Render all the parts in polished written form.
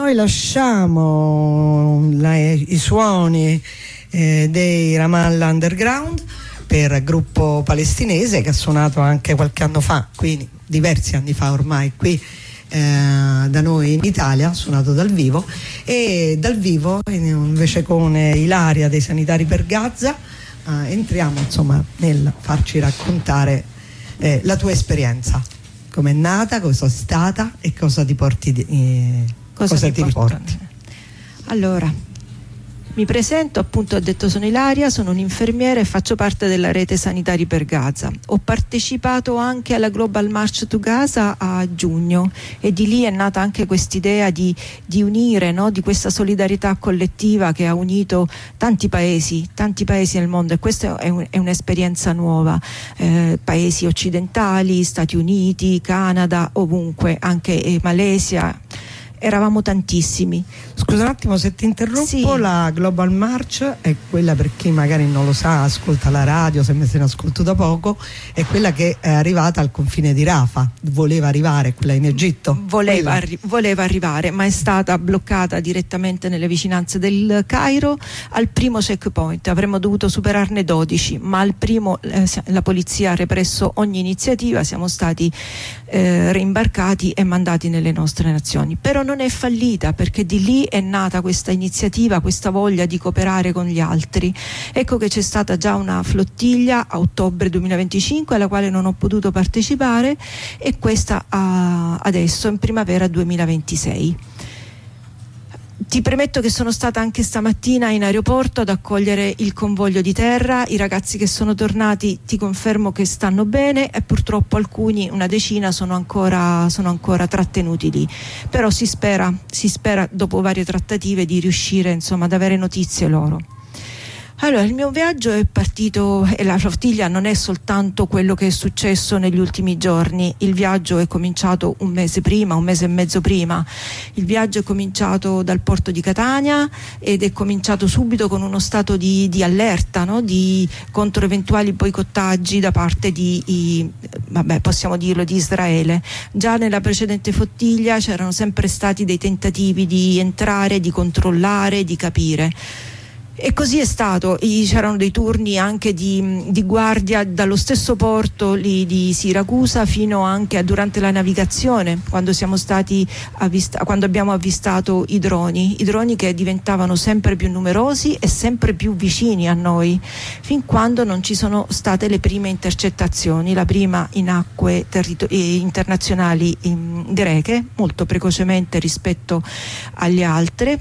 Noi lasciamo i suoni dei Ramallah Underground per gruppo palestinese che ha suonato anche qualche anno fa, quindi diversi anni fa ormai qui da noi in Italia, ha suonato dal vivo, e dal vivo invece con Ilaria dei Sanitari per Gaza entriamo insomma nel farci raccontare la tua esperienza, com'è nata, cosa è stata e cosa ti porti cosa ti riporti. Allora, mi presento, appunto ho detto sono Ilaria, sono un'infermiera e faccio parte della rete Sanitari per Gaza. Ho partecipato anche alla Global March to Gaza a giugno e di lì è nata anche quest'idea di unire, no? Di questa solidarietà collettiva che ha unito tanti paesi nel mondo, e questa è un'esperienza nuova, paesi occidentali, Stati Uniti, Canada, ovunque, anche Malesia. Eravamo tantissimi. Scusa un attimo se ti interrompo, sì. La Global March è quella, per chi magari non lo sa, ascolta la radio, se ne ascolto da poco, è quella che è arrivata al confine di Rafah, voleva arrivare, quella in Egitto. Voleva arrivare, ma è stata bloccata direttamente nelle vicinanze del Cairo al primo checkpoint. Avremmo dovuto superarne 12, ma al primo la polizia ha represso ogni iniziativa, siamo stati reimbarcati e mandati nelle nostre nazioni. Però non è fallita, perché di lì è nata questa iniziativa, questa voglia di cooperare con gli altri. Ecco che c'è stata già una flottiglia a ottobre 2025 alla quale non ho potuto partecipare, e questa adesso in primavera 2026. Ti premetto che sono stata anche stamattina in aeroporto ad accogliere il convoglio di terra. I ragazzi che sono tornati ti confermo che stanno bene, e purtroppo alcuni, una decina, sono ancora trattenuti lì. Però si spera dopo varie trattative di riuscire insomma ad avere notizie loro. Allora, il mio viaggio è partito, e la flottiglia non è soltanto quello che è successo negli ultimi giorni. Il viaggio è cominciato un mese e mezzo prima. Il viaggio è cominciato dal porto di Catania ed è cominciato subito con uno stato di allerta, no? Contro eventuali boicottaggi da parte possiamo dirlo, di Israele. Già nella precedente flottiglia c'erano sempre stati dei tentativi di entrare, di controllare, di capire. E così è stato. C'erano dei turni anche di guardia dallo stesso porto lì di Siracusa fino anche durante la navigazione, quando abbiamo avvistato i droni che diventavano sempre più numerosi e sempre più vicini a noi, fin quando non ci sono state le prime intercettazioni, la prima in acque internazionali greche, molto precocemente rispetto alle altre.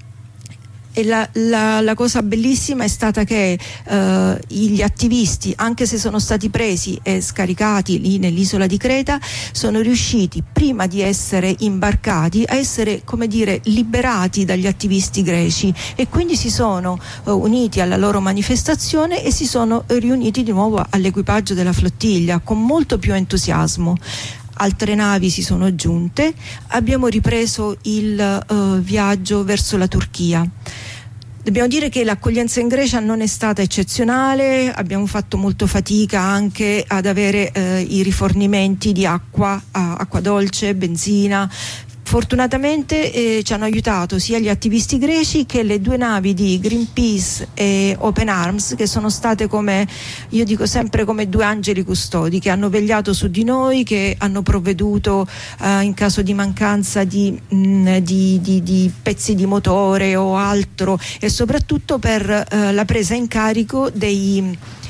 E la cosa bellissima è stata che gli attivisti, anche se sono stati presi e scaricati lì nell'isola di Creta, sono riusciti, prima di essere imbarcati, a essere, come dire, liberati dagli attivisti greci, e quindi si sono uniti alla loro manifestazione e si sono riuniti di nuovo all'equipaggio della flottiglia con molto più entusiasmo. Altre navi si sono aggiunte, abbiamo ripreso il viaggio verso la Turchia. Dobbiamo dire che l'accoglienza in Grecia non è stata eccezionale, abbiamo fatto molto fatica anche ad avere i rifornimenti di acqua dolce, benzina. Fortunatamente ci hanno aiutato sia gli attivisti greci che le due navi di Greenpeace e Open Arms, che sono state, come io dico sempre, come due angeli custodi, che hanno vegliato su di noi, che hanno provveduto in caso di mancanza di pezzi di motore o altro, e soprattutto per la presa in carico degli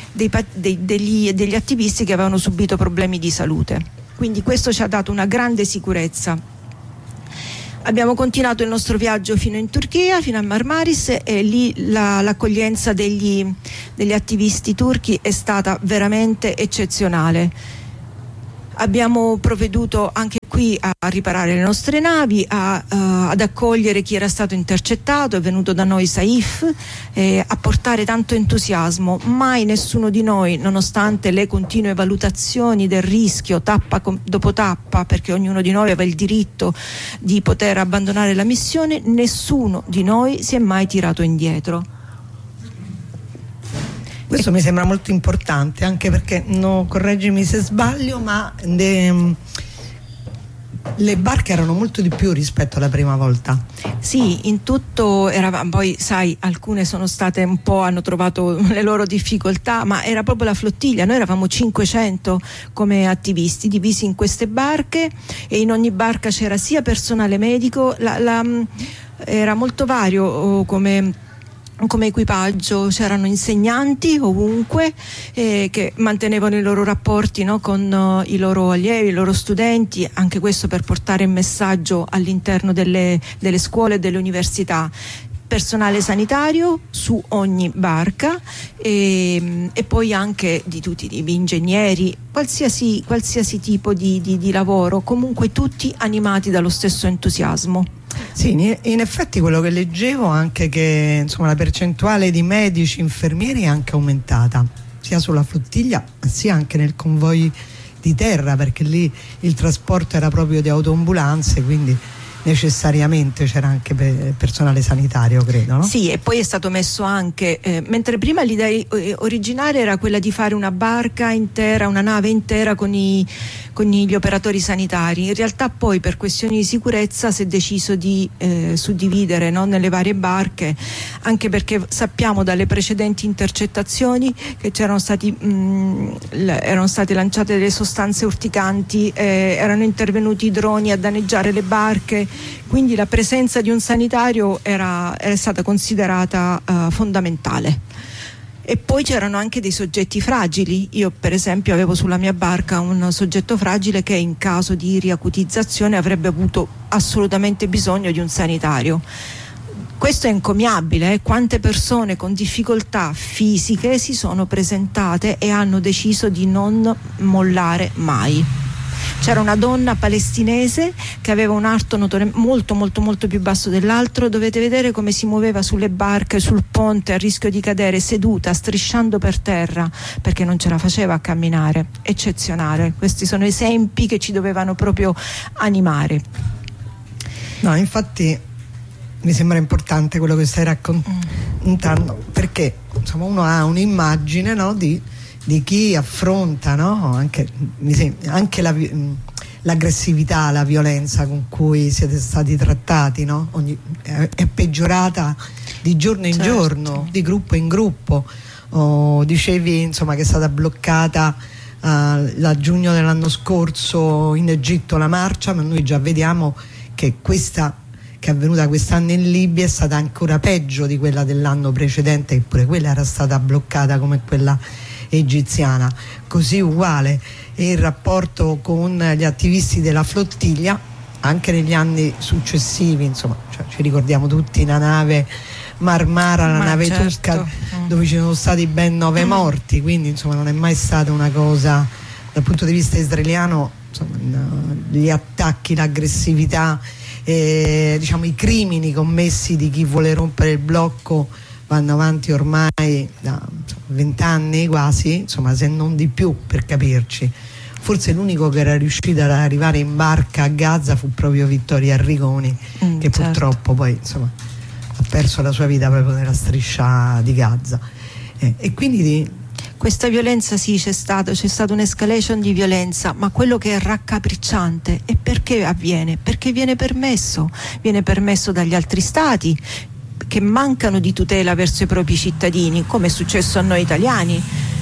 attivisti che avevano subito problemi di salute. Quindi questo ci ha dato una grande sicurezza. Abbiamo continuato il nostro viaggio fino in Turchia, fino a Marmaris, e lì l'accoglienza degli attivisti turchi è stata veramente eccezionale. Abbiamo provveduto anche qui a riparare le nostre navi, ad accogliere chi era stato intercettato. È venuto da noi Saif a portare tanto entusiasmo. Mai nessuno di noi, nonostante le continue valutazioni del rischio tappa dopo tappa, perché ognuno di noi aveva il diritto di poter abbandonare la missione, nessuno di noi si è mai tirato indietro. Questo mi sembra molto importante, anche perché, correggimi se sbaglio, ma Le barche erano molto di più rispetto alla prima volta. Sì, in tutto eravamo, poi sai, alcune sono state un po', hanno trovato le loro difficoltà, ma era proprio la flottiglia. Noi eravamo 500 come attivisti divisi in queste barche, e in ogni barca c'era sia personale medico, era molto vario come equipaggio, c'erano insegnanti ovunque che mantenevano i loro rapporti, no, con i loro allievi, i loro studenti, anche questo per portare il messaggio all'interno delle scuole e delle università. Personale sanitario su ogni barca, e poi anche di tutti i tipi, ingegneri, qualsiasi tipo di lavoro, comunque tutti animati dallo stesso entusiasmo. Sì, in effetti quello che leggevo anche che insomma la percentuale di medici, infermieri è anche aumentata, sia sulla flottiglia sia anche nel convoy di terra, perché lì il trasporto era proprio di autoambulanze, quindi necessariamente c'era anche personale sanitario, credo, no? Sì, e poi è stato messo anche, mentre prima l'idea originale era quella di fare una barca intera, una nave intera con gli operatori sanitari. In realtà poi per questioni di sicurezza si è deciso di suddividere, no, nelle varie barche, anche perché sappiamo dalle precedenti intercettazioni che erano state lanciate delle sostanze urticanti, erano intervenuti i droni a danneggiare le barche, quindi la presenza di un sanitario era stata considerata fondamentale. E poi c'erano anche dei soggetti fragili. Io per esempio avevo sulla mia barca un soggetto fragile che in caso di riacutizzazione avrebbe avuto assolutamente bisogno di un sanitario. Questo è encomiabile, quante persone con difficoltà fisiche si sono presentate e hanno deciso di non mollare mai. C'era una donna palestinese che aveva un arto molto molto molto più basso dell'altro. Dovete vedere come si muoveva sulle barche, sul ponte, a rischio di cadere, seduta, strisciando per terra, perché non ce la faceva a camminare. Eccezionale. Questi sono esempi che ci dovevano proprio animare. No, infatti mi sembra importante quello che stai raccontando, perché insomma uno ha un'immagine, no, di chi affronta, no, anche l'aggressività, la violenza con cui siete stati trattati, no? È peggiorata di giorno in giorno, di gruppo in gruppo. Dicevi insomma che è stata bloccata a giugno dell'anno scorso in Egitto la marcia, ma noi già vediamo che questa che è avvenuta quest'anno in Libia è stata ancora peggio di quella dell'anno precedente, che pure quella era stata bloccata come quella egiziana, così uguale. E il rapporto con gli attivisti della flottiglia anche negli anni successivi, insomma, ci ricordiamo tutti la nave Marmara, la nave turca, dove ci sono stati ben 9 morti, quindi insomma non è mai stata una cosa dal punto di vista israeliano, insomma, gli attacchi, l'aggressività, diciamo i crimini commessi di chi vuole rompere il blocco vanno avanti ormai da 20 anni quasi, insomma, se non di più, per capirci. Forse l'unico che era riuscito ad arrivare in barca a Gaza fu proprio Vittorio Arrigoni, che purtroppo poi insomma ha perso la sua vita proprio nella striscia di Gaza. E quindi questa violenza sì, c'è stata un'escalation di violenza, ma quello che è raccapricciante è perché avviene? Perché viene permesso dagli altri stati che mancano di tutela verso i propri cittadini, come è successo a noi italiani,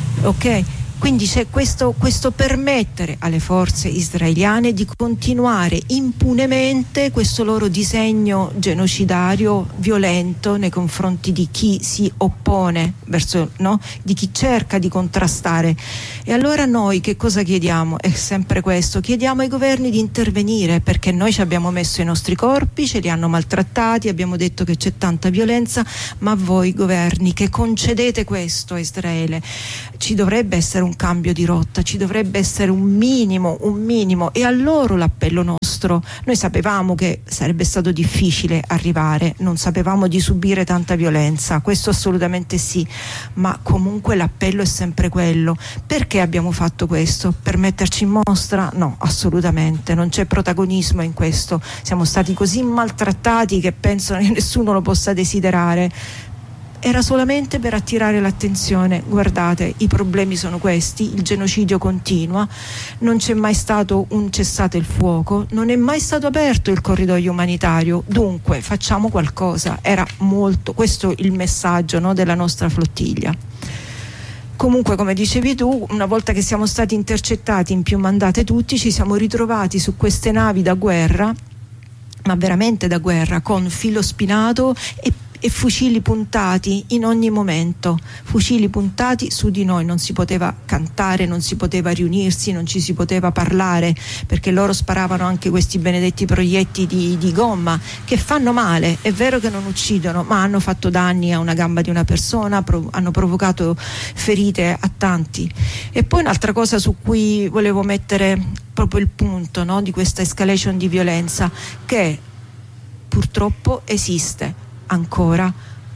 ok? Quindi c'è questo permettere alle forze israeliane di continuare impunemente questo loro disegno genocidario, violento nei confronti di chi si oppone verso, no? Di chi cerca di contrastare. E allora noi che cosa chiediamo? È sempre questo, chiediamo ai governi di intervenire, perché noi ci abbiamo messo i nostri corpi, ce li hanno maltrattati, abbiamo detto che c'è tanta violenza, ma voi governi che concedete questo a Israele, ci dovrebbe essere un cambio di rotta, ci dovrebbe essere un minimo, e a loro l'appello nostro. Noi sapevamo che sarebbe stato difficile arrivare, non sapevamo di subire tanta violenza, questo assolutamente sì, ma comunque l'appello è sempre quello. Perché abbiamo fatto questo? Per metterci in mostra? No, assolutamente, non c'è protagonismo in questo, siamo stati così maltrattati che penso che nessuno lo possa desiderare. era solamente per attirare l'attenzione: guardate, i problemi sono questi, il genocidio continua, non c'è mai stato un cessate il fuoco, non è mai stato aperto il corridoio umanitario, dunque facciamo qualcosa. Era molto questo il messaggio, no, della nostra flottiglia. Comunque, come dicevi tu, una volta che siamo stati intercettati in più mandate tutti, ci siamo ritrovati su queste navi da guerra, ma veramente da guerra, con filo spinato e fucili puntati in ogni momento, fucili puntati su di noi. Non si poteva cantare, non si poteva riunirsi, non ci si poteva parlare, perché loro sparavano anche questi benedetti proiettili di gomma che fanno male. È vero che non uccidono, ma hanno fatto danni a una gamba di una persona, hanno provocato ferite a tanti. E poi un'altra cosa su cui volevo mettere proprio il punto, no, di questa escalation di violenza, che purtroppo esiste ancora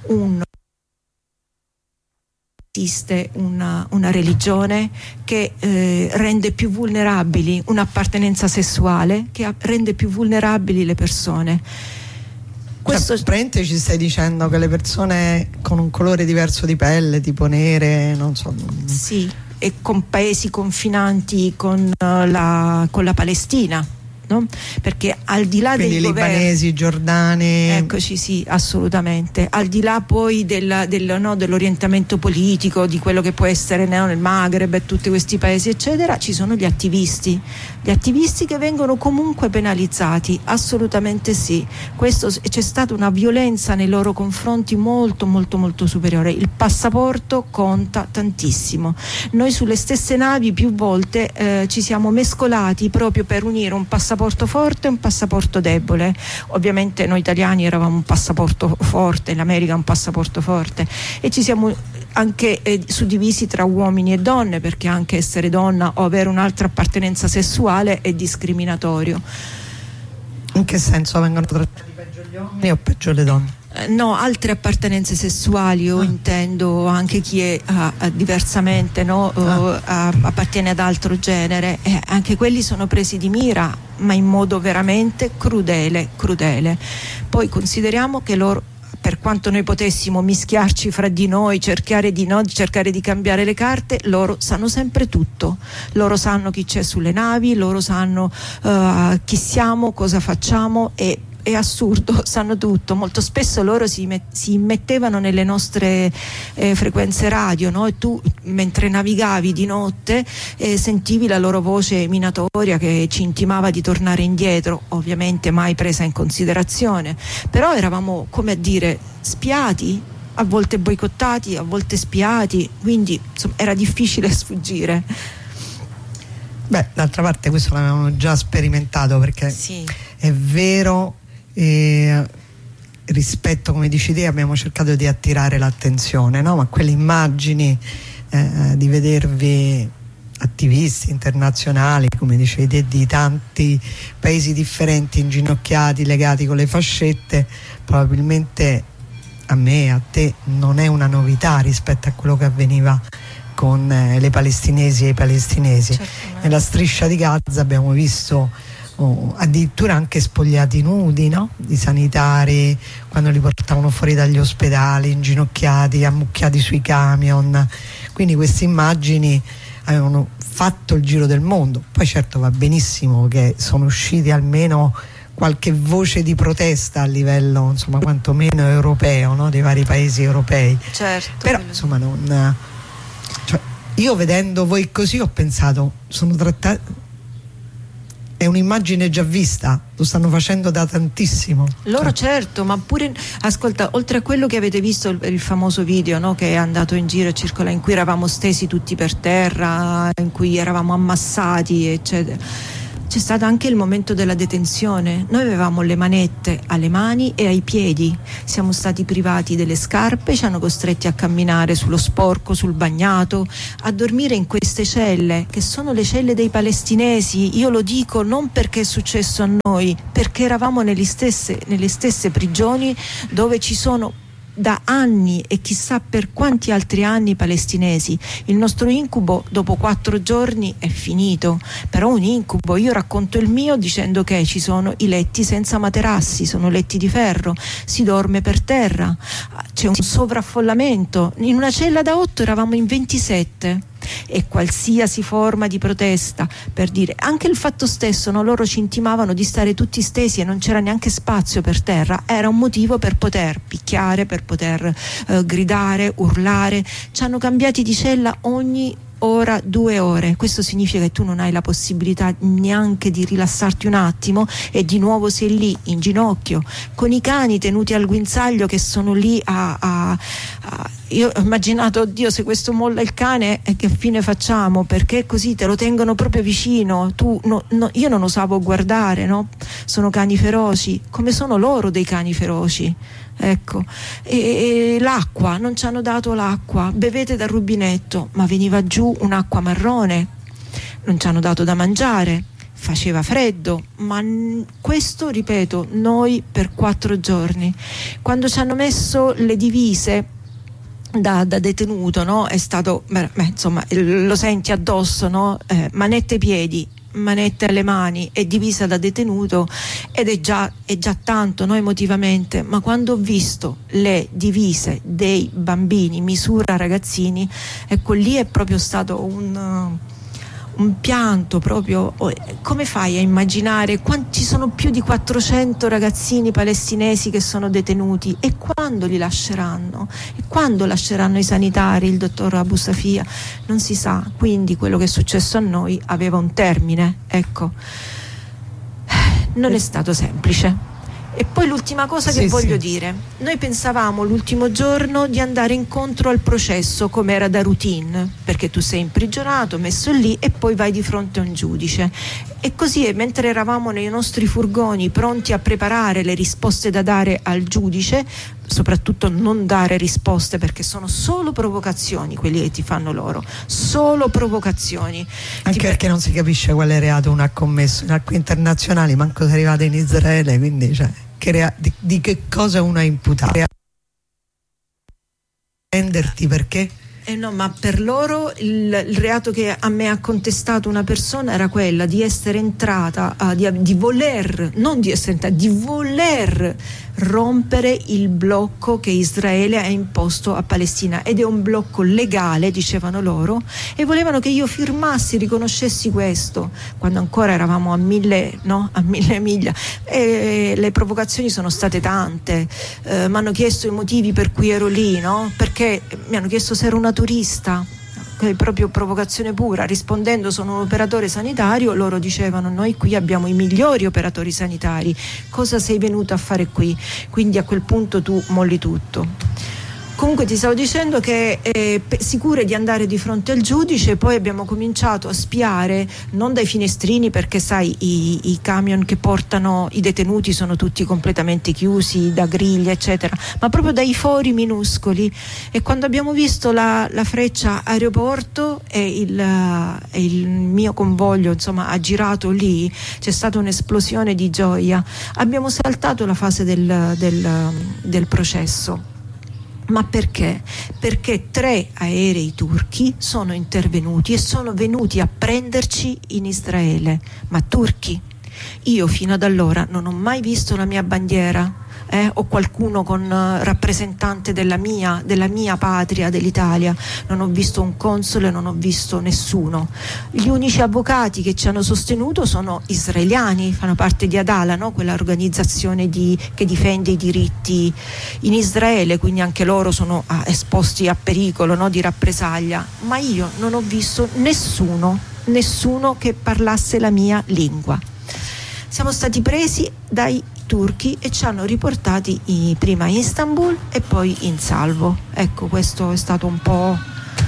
una religione che rende più vulnerabili, un'appartenenza sessuale che rende più vulnerabili le persone. Questo praticamente ci stai dicendo che le persone con un colore diverso di pelle, tipo nere, non so. Sì, e con paesi confinanti con la Palestina, no? Perché al di là quindi dei libanesi, giordani, eccoci, sì, assolutamente, al di là poi dell'orientamento politico, di quello che può essere, no, nel Maghreb e tutti questi paesi eccetera, ci sono gli attivisti che vengono comunque penalizzati, assolutamente sì. C'è stata una violenza nei loro confronti molto molto molto superiore. Il passaporto conta tantissimo. Noi sulle stesse navi più volte ci siamo mescolati proprio per unire un passaporto forte e un passaporto debole. Ovviamente noi italiani eravamo un passaporto forte, l'America un passaporto forte, e ci siamo anche suddivisi tra uomini e donne, perché anche essere donna o avere un'altra appartenenza sessuale è discriminatorio. In che senso vengono trattati peggio gli uomini o peggio le donne? No, altre appartenenze sessuali, io intendo anche chi è diversamente, no? Appartiene ad altro genere, anche quelli sono presi di mira, ma in modo veramente crudele. Poi consideriamo che loro, per quanto noi potessimo mischiarci fra di noi, cercare di cambiare le carte, loro sanno sempre tutto. Loro sanno chi c'è sulle navi, loro sanno chi siamo, cosa facciamo, e è assurdo, sanno tutto. Molto spesso loro si immettevano nelle nostre frequenze radio, no? E tu, mentre navigavi di notte, sentivi la loro voce minatoria che ci intimava di tornare indietro, ovviamente mai presa in considerazione, però eravamo, come a dire, spiati, a volte boicottati, a volte spiati, quindi insomma, era difficile sfuggire. Beh, d'altra parte questo l'avevamo già sperimentato, perché sì, è vero. Rispetto, come dici te, abbiamo cercato di attirare l'attenzione, no? Ma quelle immagini di vedervi attivisti internazionali, come dicevi te, di tanti paesi differenti, inginocchiati, legati con le fascette, probabilmente a me, a te, non è una novità rispetto a quello che avveniva con le palestinesi e i palestinesi. Certamente. Nella striscia di Gaza abbiamo visto addirittura anche spogliati nudi, no? I sanitari, quando li portavano fuori dagli ospedali, inginocchiati, ammucchiati sui camion. Quindi queste immagini avevano fatto il giro del mondo. Poi certo va benissimo che sono usciti almeno qualche voce di protesta a livello, insomma, quantomeno europeo, no? Dei vari paesi europei. Certo. Però insomma cioè, io vedendo voi così ho pensato, sono trattati, è un'immagine già vista, lo stanno facendo da tantissimo. Loro certo, ma pure, ascolta, oltre a quello che avete visto, il famoso video, no, che è andato in giro e circola, in cui eravamo stesi tutti per terra, in cui eravamo ammassati, eccetera. C'è stato anche il momento della detenzione. Noi avevamo le manette alle mani e ai piedi, siamo stati privati delle scarpe, ci hanno costretti a camminare sullo sporco, sul bagnato, a dormire in queste celle che sono le celle dei palestinesi. Io lo dico non perché è successo a noi, perché eravamo nelle stesse prigioni dove ci sono da anni e chissà per quanti altri anni palestinesi. Il nostro incubo dopo 4 giorni è finito, però un incubo. Io racconto il mio dicendo che ci sono i letti senza materassi, sono letti di ferro, si dorme per terra, c'è un sovraffollamento. In una cella da 8 eravamo in 27. E qualsiasi forma di protesta, per dire, anche il fatto stesso, no? Loro ci intimavano di stare tutti stesi e non c'era neanche spazio per terra, era un motivo per poter picchiare, per poter gridare, urlare. Ci hanno cambiati di cella ogni ora, 2 ore. Questo significa che tu non hai la possibilità neanche di rilassarti un attimo e di nuovo sei lì in ginocchio con i cani tenuti al guinzaglio che sono lì io ho immaginato, oddio, se questo molla il cane che fine facciamo, perché così te lo tengono proprio vicino. Io non osavo guardare, no? Sono cani feroci, come sono loro dei cani feroci, ecco. E l'acqua, non ci hanno dato l'acqua, bevete dal rubinetto, ma veniva giù un'acqua marrone. Non ci hanno dato da mangiare, faceva freddo, ma questo, ripeto, noi per 4 giorni. Quando ci hanno messo le divise da detenuto, no? È stato, insomma, lo senti addosso, no? Manette ai piedi, manette alle mani e divisa da detenuto, ed è già tanto, no, emotivamente. Ma quando ho visto le divise dei bambini, misura ragazzini, ecco, lì è proprio stato un pianto proprio. Come fai a immaginare ci sono più di 400 ragazzini palestinesi che sono detenuti, e quando li lasceranno? E quando lasceranno i sanitari, il dottor Abu Safia? Non si sa. Quindi quello che è successo a noi aveva un termine, ecco. Non è stato semplice. E poi l'ultima cosa che voglio dire: noi pensavamo l'ultimo giorno di andare incontro al processo come era da routine, perché tu sei imprigionato, messo lì e poi vai di fronte a un giudice. E così, mentre eravamo nei nostri furgoni pronti a preparare le risposte da dare al giudice, soprattutto non dare risposte, perché sono solo provocazioni quelli che ti fanno loro, solo provocazioni. Anche perché non si capisce quale reato uno ha commesso in acque internazionali, manco se è arrivato in Israele, quindi di che cosa uno è imputato. Renderti perché? No, ma per loro il reato che a me ha contestato una persona era quella di essere entrata, di voler rompere il blocco che Israele ha imposto a Palestina, ed è un blocco legale, dicevano loro, e volevano che io firmassi, riconoscessi questo, quando ancora eravamo a 1000 miglia. E le provocazioni sono state tante. Mi hanno chiesto i motivi per cui ero lì, no? Perché mi hanno chiesto se ero una turista, che è proprio provocazione pura. Rispondendo sono un operatore sanitario, loro dicevano: noi qui abbiamo i migliori operatori sanitari, cosa sei venuto a fare qui? Quindi a quel punto tu molli tutto. Comunque ti stavo dicendo che sicure di andare di fronte al giudice, poi abbiamo cominciato a spiare, non dai finestrini, perché sai i camion che portano i detenuti sono tutti completamente chiusi da griglie eccetera, ma proprio dai fori minuscoli. E quando abbiamo visto la freccia aeroporto e il mio convoglio, insomma, ha girato lì, c'è stata un'esplosione di gioia. Abbiamo saltato la fase del processo. Ma perché? Perché 3 aerei turchi sono intervenuti e sono venuti a prenderci in Israele. Ma turchi? Io fino ad allora non ho mai visto la mia bandiera, o qualcuno con rappresentante della mia patria, dell'Italia. Non ho visto un console, non ho visto nessuno. Gli unici avvocati che ci hanno sostenuto sono israeliani, fanno parte di Adala, no? Quella organizzazione che difende i diritti in Israele, quindi anche loro sono esposti a pericolo, no? Di rappresaglia. Ma io non ho visto nessuno che parlasse la mia lingua. Siamo stati presi dai turchi e ci hanno riportati prima in Istanbul e poi in salvo. Ecco, questo è stato un po'.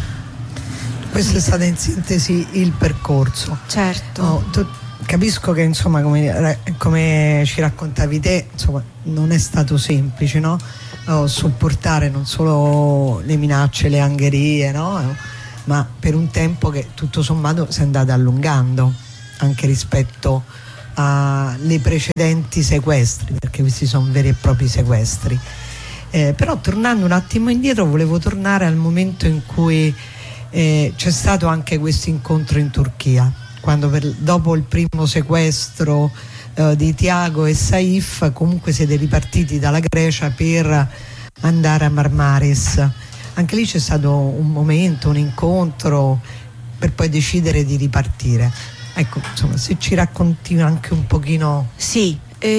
Questo è stato in sintesi il percorso. Certo. Capisco che, insomma, come ci raccontavi te, insomma, non è stato semplice, no? Sopportare non solo le minacce, le angherie, no? Ma per un tempo che tutto sommato si è andato allungando anche rispetto alle precedenti sequestri, perché questi sono veri e propri sequestri. Però tornando un attimo indietro, volevo tornare al momento in cui c'è stato anche questo incontro in Turchia, quando dopo il primo sequestro di Tiago e Saif, comunque siete ripartiti dalla Grecia per andare a Marmaris. Anche lì c'è stato un momento, un incontro per poi decidere di ripartire. Ecco, insomma, se ci racconti anche un pochino. Sì.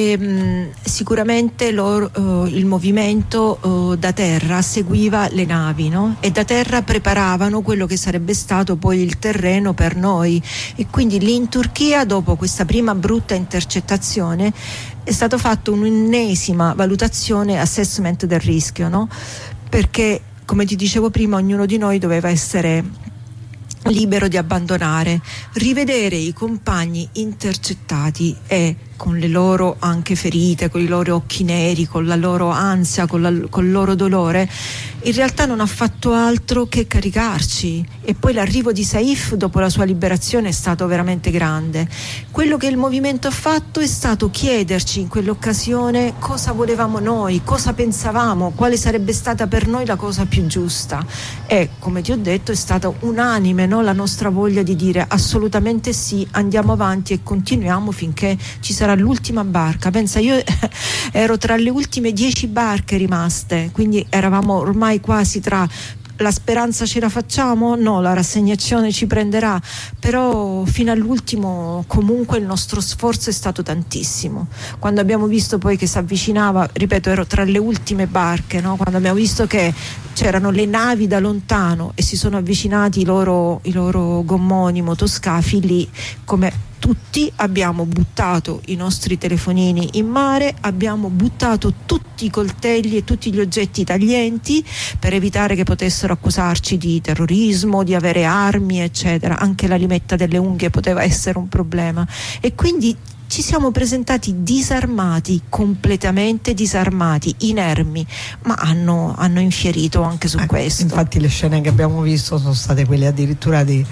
Sicuramente il movimento da terra seguiva le navi, no? E da terra preparavano quello che sarebbe stato poi il terreno per noi, e quindi lì in Turchia, dopo questa prima brutta intercettazione, è stato fatto un'ennesima valutazione, assessment del rischio, no? Perché, come ti dicevo prima, ognuno di noi doveva essere libero di abbandonare, rivedere i compagni intercettati e con le loro anche ferite, con i loro occhi neri, con la loro ansia, con il loro dolore, in realtà non ha fatto altro che caricarci. E poi l'arrivo di Saif dopo la sua liberazione è stato veramente grande. Quello che il movimento ha fatto è stato chiederci in quell'occasione cosa volevamo noi, cosa pensavamo, quale sarebbe stata per noi la cosa più giusta, e come ti ho detto è stata unanime, no? La nostra voglia di dire assolutamente sì, andiamo avanti e continuiamo finché ci sarà l'ultima barca. Pensa, io ero tra le ultime 10 barche rimaste, quindi eravamo ormai quasi tra la speranza ce la facciamo, no, la rassegnazione ci prenderà, però fino all'ultimo comunque il nostro sforzo è stato tantissimo. Quando abbiamo visto poi che si avvicinava, ripeto, ero tra le ultime barche, no? Quando abbiamo visto che c'erano le navi da lontano e si sono avvicinati i loro gommoni, motoscafi, lì come tutti abbiamo buttato i nostri telefonini in mare, abbiamo buttato tutti i coltelli e tutti gli oggetti taglienti per evitare che potessero accusarci di terrorismo, di avere armi, eccetera. Anche la limetta delle unghie poteva essere un problema, e quindi ci siamo presentati disarmati, completamente disarmati, inermi, ma hanno infierito anche su questo. Infatti le scene che abbiamo visto sono state quelle addirittura di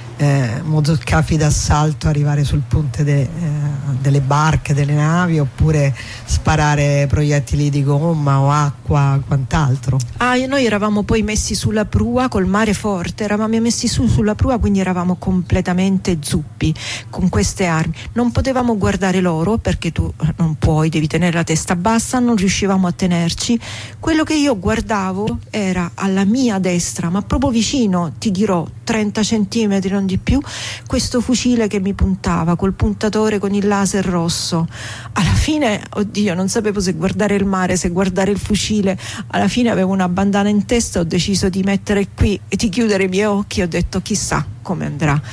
motoscafi d'assalto arrivare sul ponte delle barche, delle navi, oppure sparare proiettili di gomma o acqua, quant'altro. Noi eravamo poi messi sulla prua col mare forte, eravamo messi sulla prua, quindi eravamo completamente zuppi con queste armi. Non potevamo guardare loro perché tu non puoi, devi tenere la testa bassa, non riuscivamo a tenerci. Quello che io guardavo era alla mia destra, ma proprio vicino, ti dirò 30 centimetri, non di più, questo fucile che mi puntava col puntatore con il laser rosso. Alla fine, oddio, non sapevo se guardare il mare, se guardare il fucile. Alla fine avevo una bandana in testa, ho deciso di mettere qui e di chiudere i miei occhi, ho detto chissà come andrà.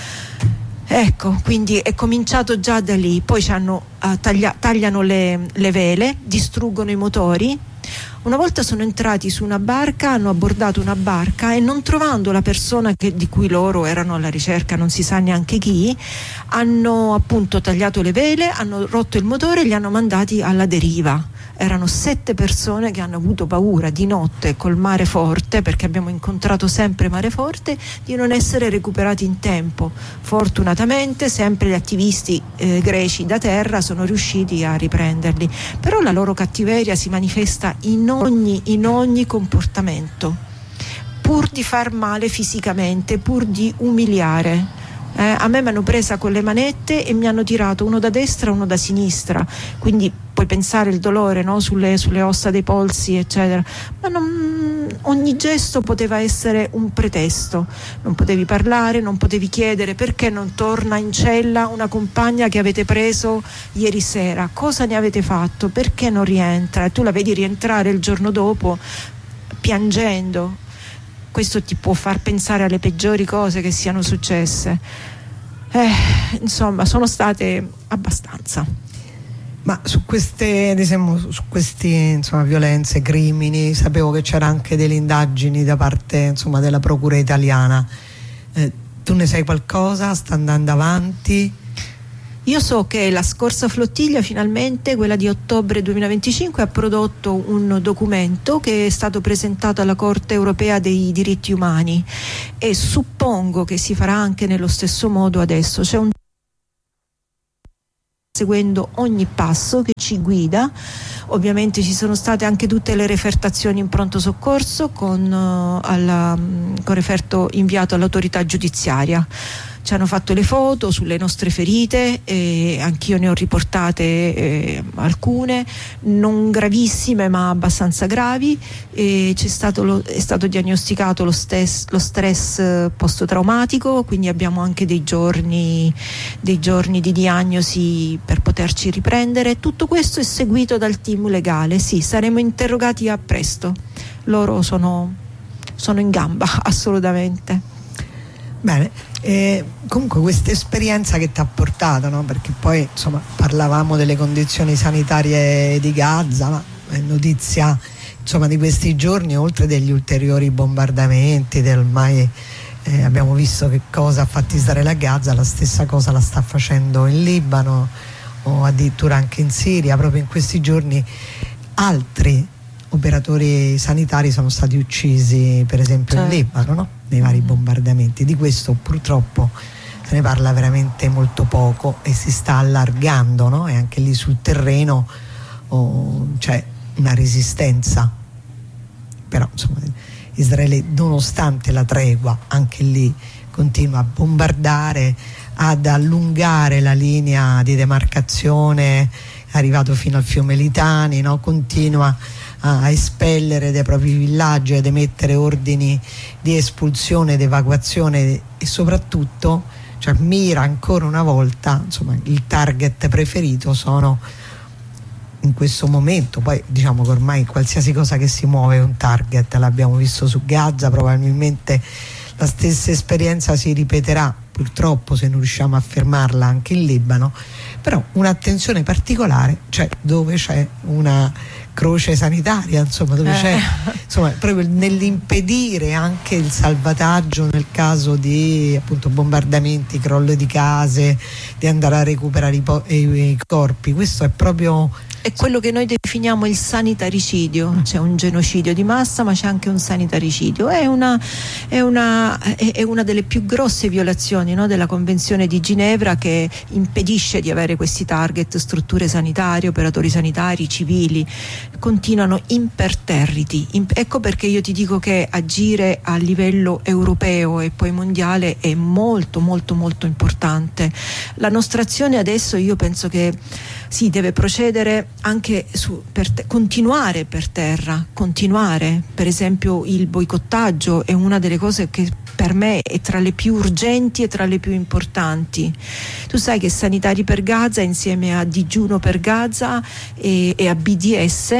Ecco, quindi è cominciato già da lì. Poi tagliano le vele, distruggono i motori. Una volta sono entrati su una barca, hanno abbordato una barca e, non trovando la persona di cui loro erano alla ricerca, non si sa neanche chi, hanno appunto tagliato le vele, hanno rotto il motore e li hanno mandati alla deriva. Erano 7 persone che hanno avuto paura di notte col mare forte, perché abbiamo incontrato sempre mare forte, di non essere recuperati in tempo. Fortunatamente sempre gli attivisti greci da terra sono riusciti a riprenderli, però la loro cattiveria si manifesta in ogni comportamento, pur di far male fisicamente, pur di umiliare. A me mi hanno presa con le manette e mi hanno tirato uno da destra e uno da sinistra, quindi puoi pensare il dolore, no? sulle ossa dei polsi, eccetera, ma ogni gesto poteva essere un pretesto. Non potevi parlare, non potevi chiedere perché non torna in cella una compagna che avete preso ieri sera, cosa ne avete fatto, perché non rientra, e tu la vedi rientrare il giorno dopo piangendo. Questo ti può far pensare alle peggiori cose che siano successe. Insomma, sono state abbastanza. Ma su queste, diciamo, violenze, crimini, sapevo che c'era anche delle indagini da parte, della procura italiana. Tu ne sai qualcosa? Sta andando avanti? Io so che la scorsa flottiglia, finalmente, quella di ottobre 2025, ha prodotto un documento che è stato presentato alla Corte Europea dei Diritti Umani, e suppongo che si farà anche nello stesso modo adesso. C'è un seguendo ogni passo che ci guida. Ovviamente ci sono state anche tutte le refertazioni in pronto soccorso con referto inviato all'autorità giudiziaria. Ci hanno fatto le foto sulle nostre ferite, anch'io ne ho riportate alcune, non gravissime ma abbastanza gravi. È stato diagnosticato lo stress post-traumatico, quindi abbiamo anche dei giorni di diagnosi per poterci riprendere. Tutto questo è seguito dal team legale. Sì, saremo interrogati a presto. Loro sono in gamba, assolutamente. Bene, comunque questa esperienza che ti ha portato, no? Perché poi insomma parlavamo delle condizioni sanitarie di Gaza, ma è notizia insomma di questi giorni, oltre degli ulteriori bombardamenti abbiamo visto che cosa ha fatto Israele a Gaza, la stessa cosa la sta facendo in Libano o addirittura anche in Siria. Proprio in questi giorni altri operatori sanitari sono stati uccisi, per esempio in Libano, no? Nei vari bombardamenti. Di questo purtroppo se ne parla veramente molto poco e si sta allargando, no? E anche lì sul terreno c'è una resistenza, però insomma Israele, nonostante la tregua, anche lì continua a bombardare, ad allungare la linea di demarcazione, è arrivato fino al fiume Litani, no? Continua a espellere dai propri villaggi, ad emettere ordini di espulsione ed evacuazione e soprattutto mira ancora una volta, insomma, il target preferito sono in questo momento, poi diciamo che ormai qualsiasi cosa che si muove è un target, l'abbiamo visto su Gaza, probabilmente la stessa esperienza si ripeterà purtroppo, se non riusciamo a fermarla, anche in Libano. Però un'attenzione particolare c'è dove c'è una croce sanitaria, insomma, dove c'è proprio nell'impedire anche il salvataggio nel caso di appunto bombardamenti, crollo di case, di andare a recuperare i corpi. Questo è proprio è quello che noi definiamo il sanitaricidio. C'è un genocidio di massa, ma c'è anche un sanitaricidio. È una delle più grosse violazioni, no, della Convenzione di Ginevra, che impedisce di avere questi target. Strutture sanitarie, operatori sanitari, civili continuano imperterriti. Ecco perché io ti dico che agire a livello europeo e poi mondiale è molto molto molto importante. La nostra azione adesso, io penso che sì, deve procedere anche continuare per terra, per esempio il boicottaggio è una delle cose che per me è tra le più urgenti e tra le più importanti. Tu sai che Sanitari per Gaza, insieme a Digiuno per Gaza e a BDS,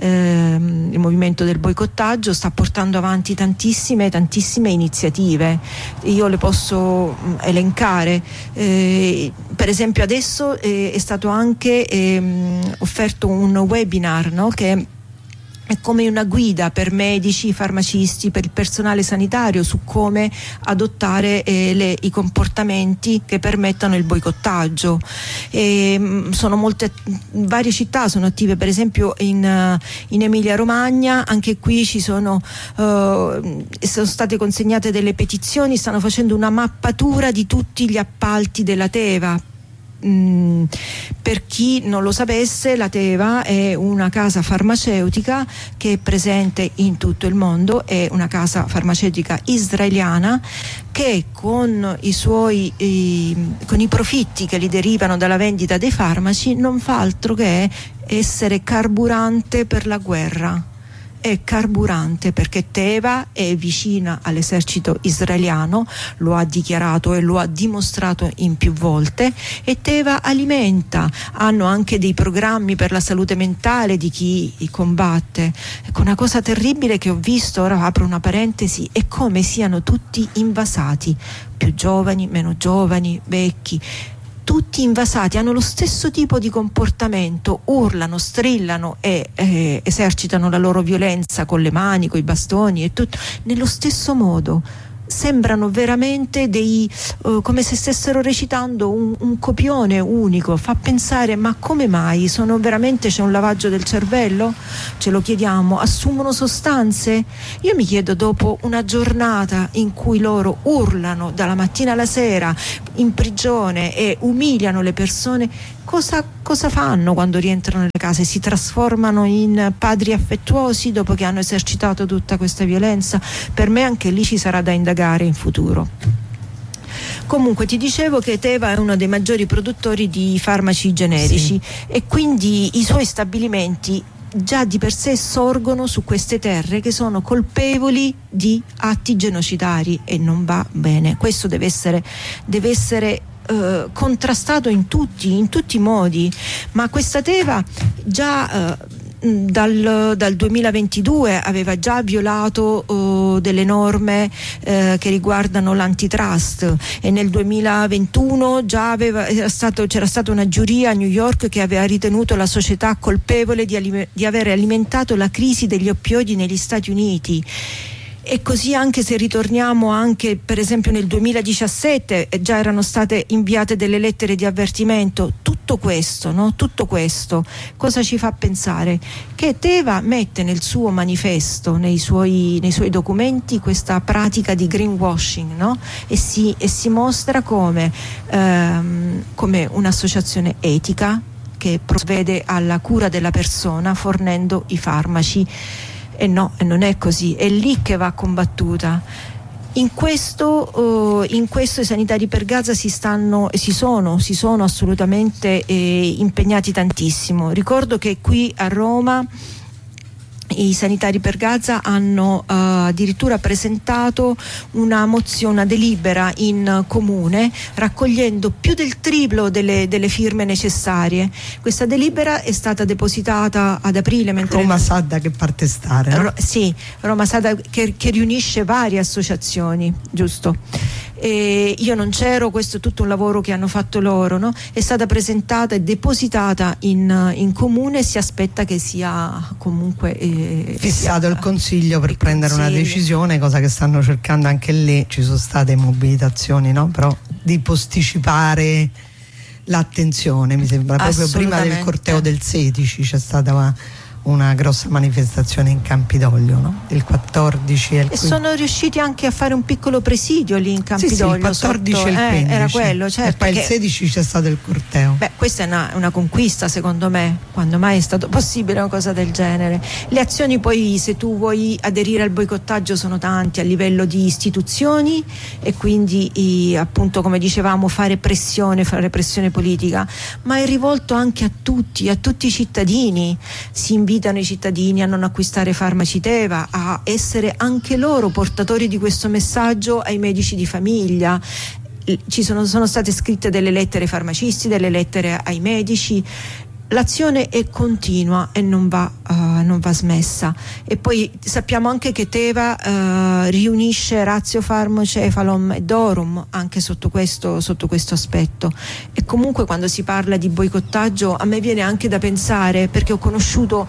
il movimento del boicottaggio, sta portando avanti tantissime iniziative. Io le posso elencare. Per esempio adesso è stato anche offerto un webinar, no, che è come una guida per medici, farmacisti, per il personale sanitario su come adottare i comportamenti che permettano il boicottaggio. Varie città sono attive, per esempio in Emilia Romagna, anche qui sono state consegnate delle petizioni, stanno facendo una mappatura di tutti gli appalti della Teva. Per chi non lo sapesse, la Teva è una casa farmaceutica che è presente in tutto il mondo, è una casa farmaceutica israeliana che con i profitti che gli derivano dalla vendita dei farmaci non fa altro che essere carburante per la guerra. È carburante perché Teva è vicina all'esercito israeliano, lo ha dichiarato e lo ha dimostrato in più volte, e Teva hanno anche dei programmi per la salute mentale di chi combatte. Ecco, una cosa terribile che ho visto, ora apro una parentesi, è come siano tutti invasati, più giovani, meno giovani, vecchi, tutti invasati, hanno lo stesso tipo di comportamento, urlano, strillano e esercitano la loro violenza con le mani, con i bastoni e tutto, nello stesso modo. Sembrano veramente come se stessero recitando un copione unico. Fa pensare, ma come mai? C'è un lavaggio del cervello? Ce lo chiediamo. Assumono sostanze? Io mi chiedo, dopo una giornata in cui loro urlano dalla mattina alla sera in prigione e umiliano le persone, cosa fanno quando rientrano nelle case? Si trasformano in padri affettuosi dopo che hanno esercitato tutta questa violenza? Per me anche lì ci sarà da indagare in futuro. Comunque ti dicevo che Teva è uno dei maggiori produttori di farmaci generici, e quindi i suoi stabilimenti già di per sé sorgono su queste terre che sono colpevoli di atti genocidari, e non va bene. Questo deve essere contrastato in tutti i modi. Ma questa Teva già dal 2022 aveva già violato delle norme che riguardano l'antitrust, e nel 2021 già c'era stata una giuria a New York che aveva ritenuto la società colpevole di aver alimentato la crisi degli oppioidi negli Stati Uniti. E così, anche se ritorniamo anche per esempio nel 2017, già erano state inviate delle lettere di avvertimento. Tutto questo cosa ci fa pensare? Che Teva mette nel suo manifesto, nei suoi documenti, questa pratica di greenwashing, no? E si mostra come un'associazione etica che provvede alla cura della persona fornendo i farmaci. E no, non è così, è lì che va combattuta. In questo i sanitari per Gaza si sono assolutamente impegnati tantissimo. Ricordo che qui a Roma i sanitari per Gaza hanno addirittura presentato una delibera in comune, raccogliendo più del triplo delle firme necessarie. Questa delibera è stata depositata ad aprile, mentre Roma Sadda, che parte stare, no? Sì, Roma Sadda che riunisce varie associazioni, giusto? E io non c'ero, questo è tutto un lavoro che hanno fatto loro, no? È stata presentata e depositata in comune, e si aspetta che sia comunque fissato il consiglio per prendere una decisione, cosa che stanno cercando anche lì. Ci sono state mobilitazioni, no? Però di posticipare l'attenzione, mi sembra proprio prima del corteo del 16 c'è stata una grossa manifestazione in Campidoglio, no? Il 14 e sono riusciti anche a fare un piccolo presidio lì in Campidoglio. Sì, il 14 e il 15 era quello, certo, e poi il 16 c'è stato il corteo. Beh, questa è una conquista, secondo me. Quando mai è stato possibile una cosa del genere? Le azioni poi, se tu vuoi aderire al boicottaggio, sono tanti a livello di istituzioni, e quindi appunto, come dicevamo, fare pressione politica, ma è rivolto anche a tutti i cittadini. Si invitano i cittadini a non acquistare farmaci Teva, a essere anche loro portatori di questo messaggio ai medici di famiglia. Sono state scritte delle lettere ai farmacisti, delle lettere ai medici. L'azione è continua e non va smessa. E poi sappiamo anche che Teva riunisce Ratio Pharm, Cefalom e Dorum anche sotto questo aspetto. E comunque, quando si parla di boicottaggio, a me viene anche da pensare, perché ho conosciuto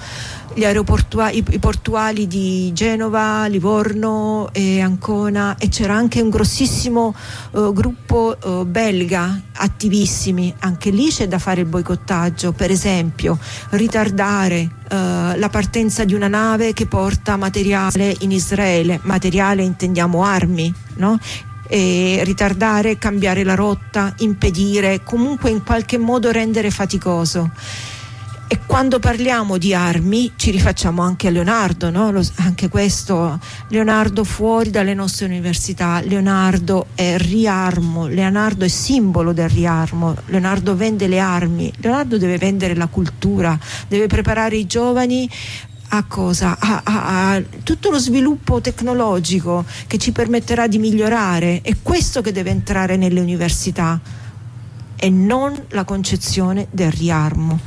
i portuali di Genova, Livorno e Ancona, e c'era anche un grossissimo gruppo belga, attivissimi. Anche lì c'è da fare il boicottaggio, per esempio ritardare la partenza di una nave che porta materiale in Israele. Materiale intendiamo armi, no? E ritardare, cambiare la rotta, impedire, comunque in qualche modo rendere faticoso. E quando parliamo di armi ci rifacciamo anche a Leonardo, no? Anche questo, Leonardo fuori dalle nostre università. Leonardo è riarmo, Leonardo è simbolo del riarmo, Leonardo vende le armi, Leonardo deve vendere la cultura, deve preparare i giovani a cosa? A tutto lo sviluppo tecnologico che ci permetterà di migliorare. È questo che deve entrare nelle università, e non la concezione del riarmo.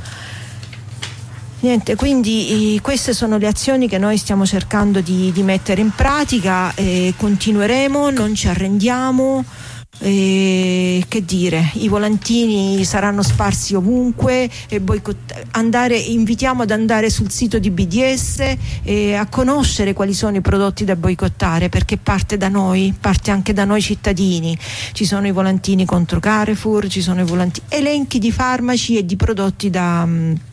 Niente, quindi queste sono le azioni che noi stiamo cercando di mettere in pratica, e continueremo, non ci arrendiamo. Che dire, i volantini saranno sparsi ovunque, e invitiamo ad andare sul sito di BDS e a conoscere quali sono i prodotti da boicottare, perché parte anche da noi cittadini. Ci sono i volantini contro Carrefour, ci sono elenchi di farmaci e di prodotti da